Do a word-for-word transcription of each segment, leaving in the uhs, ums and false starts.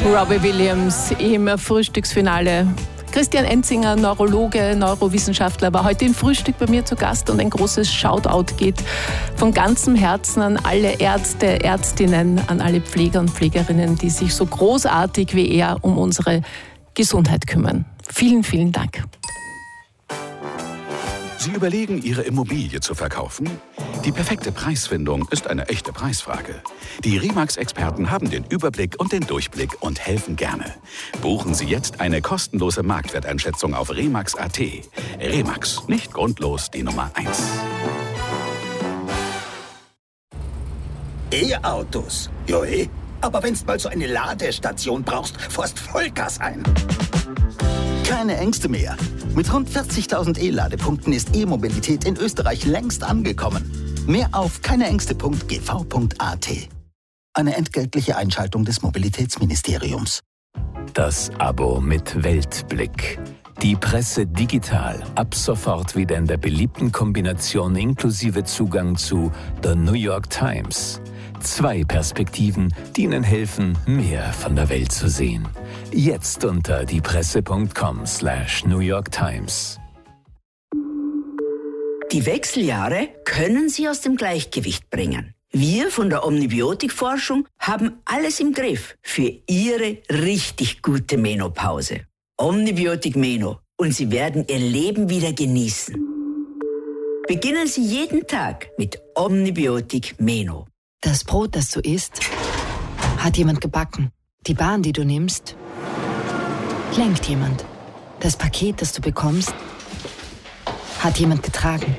Robbie Williams im Frühstücksfinale. Christian Enzinger, Neurologe, Neurowissenschaftler, war heute im Frühstück bei mir zu Gast und ein großes Shoutout geht von ganzem Herzen an alle Ärzte, Ärztinnen, an alle Pfleger und Pflegerinnen, die sich so großartig wie er um unsere Gesundheit kümmern. Vielen, vielen Dank. Sie überlegen, Ihre Immobilie zu verkaufen? Die perfekte Preisfindung ist eine echte Preisfrage. Die Remax-Experten haben den Überblick und den Durchblick und helfen gerne. Buchen Sie jetzt eine kostenlose Marktwerteinschätzung auf remax punkt at. Remax, nicht grundlos die Nummer eins. E-Autos, joe. Aber wenn's mal so eine Ladestation brauchst, fährst Vollgas ein. Keine Ängste mehr. Mit rund vierzigtausend E-Ladepunkten ist E-Mobilität in Österreich längst angekommen. Mehr auf keineängste punkt g v punkt a t. Eine entgeltliche Einschaltung des Mobilitätsministeriums. Das Abo mit Weltblick. Die Presse digital. Ab sofort wieder in der beliebten Kombination inklusive Zugang zu The New York Times. Zwei Perspektiven, die Ihnen helfen, mehr von der Welt zu sehen. Jetzt unter diepresse punkt com slash New York Times. Die Wechseljahre können Sie aus dem Gleichgewicht bringen. Wir von der Omnibiotik-Forschung haben alles im Griff für Ihre richtig gute Menopause. Omnibiotik Meno und Sie werden Ihr Leben wieder genießen. Beginnen Sie jeden Tag mit Omnibiotik Meno. Das Brot, das du isst, hat jemand gebacken. Die Bahn, die du nimmst, lenkt jemand. Das Paket, das du bekommst, hat jemand getragen.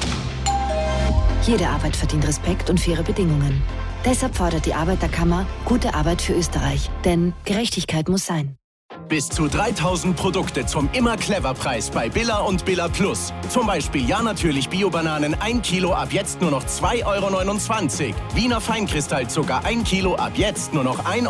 Jede Arbeit verdient Respekt und faire Bedingungen. Deshalb fordert die Arbeiterkammer gute Arbeit für Österreich. Denn Gerechtigkeit muss sein. Bis zu dreitausend Produkte zum Immer-Clever-Preis bei Billa und Billa Plus. Zum Beispiel Ja natürlich Bio-Bananen ein Kilo ab jetzt nur noch zwei Euro neunundzwanzig. Wiener Feinkristallzucker ein Kilo ab jetzt nur noch ein